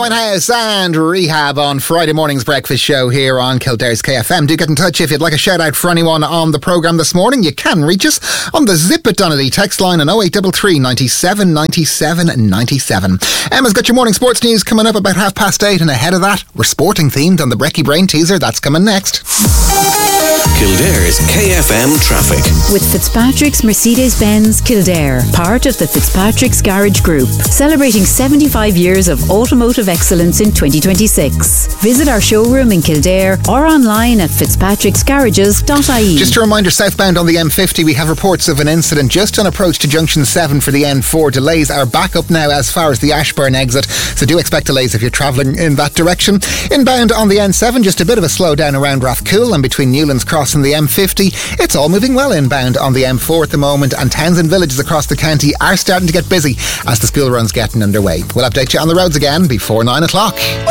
Winehouse and Rehab on Friday morning's breakfast show here on Kildare's KFM. Do get in touch if you'd like a shout out for anyone on the programme this morning. You can reach us on the Zip It Donnelly text line on 0833 97 97 97. Emma's got your morning sports news coming up about 8:30, and ahead of that, we're sporting themed on the Brekkie Brain teaser. That's coming next. Kildare's KFM traffic. With Fitzpatrick's Mercedes-Benz Kildare, part of the Fitzpatrick's Garage Group, celebrating 75 years of automotive excellence in 2026. Visit our showroom in Kildare or online at fitzpatricksgarages.ie. Just a reminder, southbound on the M50, we have reports of an incident just on approach to Junction 7 for the N4. Delays are back up now as far as the Ashburn exit, so do expect delays if you're travelling in that direction. Inbound on the N7, just a bit of a slowdown around Rathcoole and between Newlands Cross and the M50. It's all moving well inbound on the M4 at the moment, and towns and villages across the county are starting to get busy as the school run's getting underway. We'll update you on the roads again before 9 o'clock.